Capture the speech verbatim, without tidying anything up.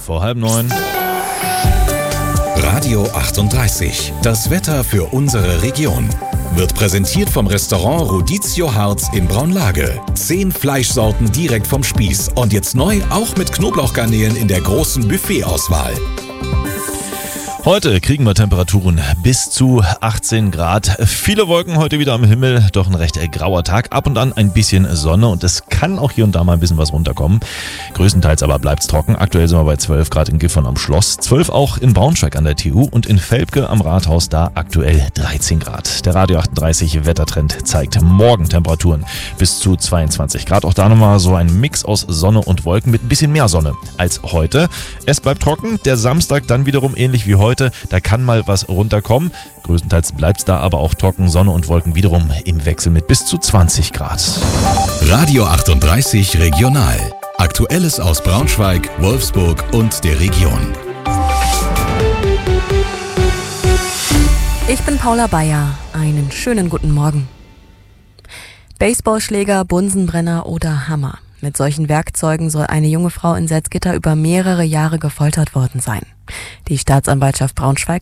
vor halb neun. Radio achtunddreißig. Das Wetter für unsere Region. Wird präsentiert vom Restaurant Rodizio Harz in Braunlage. Zehn Fleischsorten direkt vom Spieß. Und jetzt neu auch mit Knoblauchgarnelen in der großen Buffetauswahl. Heute kriegen wir Temperaturen bis zu achtzehn Grad. Viele Wolken heute wieder am Himmel, doch ein recht grauer Tag. Ab und an ein bisschen Sonne und es kann auch hier und da mal ein bisschen was runterkommen. Größtenteils aber bleibt's trocken. Aktuell sind wir bei zwölf Grad in Gifhorn am Schloss, zwölf auch in Braunschweig an der T U und in Velpke am Rathaus da aktuell dreizehn Grad. Der Radio achtunddreißig Wettertrend zeigt morgen Temperaturen bis zu zweiundzwanzig Grad. Auch da nochmal so ein Mix aus Sonne und Wolken mit ein bisschen mehr Sonne als heute. Es bleibt trocken, der Samstag dann wiederum ähnlich wie heute. Da kann mal was runterkommen. Größtenteils bleibt es da aber auch trocken, Sonne und Wolken wiederum im Wechsel mit bis zu zwanzig Grad. Radio achtunddreißig Regional. Aktuelles aus Braunschweig, Wolfsburg und der Region. Ich bin Paula Bayer. Einen schönen guten Morgen. Baseballschläger, Bunsenbrenner oder Hammer. Mit solchen Werkzeugen soll eine junge Frau in Salzgitter über mehrere Jahre gefoltert worden sein. Die Staatsanwaltschaft Braunschweig